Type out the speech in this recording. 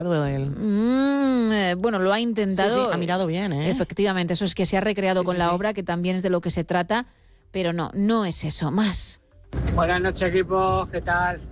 Bueno, lo ha intentado. Sí, ha mirado bien, ¿eh? Efectivamente, eso es que se ha recreado con la obra, que también es de lo que se trata, pero no es eso, más. Buenas noches, equipo, ¿qué tal?